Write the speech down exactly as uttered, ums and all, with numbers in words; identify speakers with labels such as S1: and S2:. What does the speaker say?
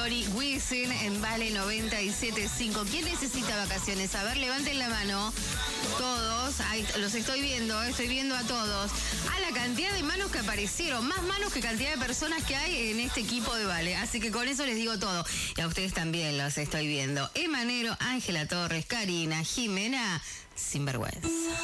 S1: Flori, Wisin en Vale noventa y siete punto cinco. ¿Quién necesita vacaciones? A ver, levanten la mano. Todos, ahí, los estoy viendo, estoy viendo a todos. A la cantidad de manos que aparecieron, más manos que cantidad de personas que hay en este equipo de Vale. Así que con eso les digo todo. Y a ustedes también los estoy viendo. Emanero, Ángela Torres, Karina, Jimena, sinvergüenza.